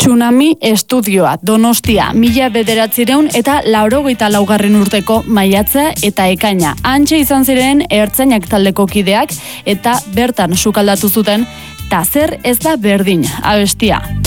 Tsunami Estudioa, Donostia, 1984 urteko maiatza eta ekaina. Hantxe izan ziren ertzainak taldeko kideak eta bertan sukaldatu zuten Ta zer ez da berdin abestia.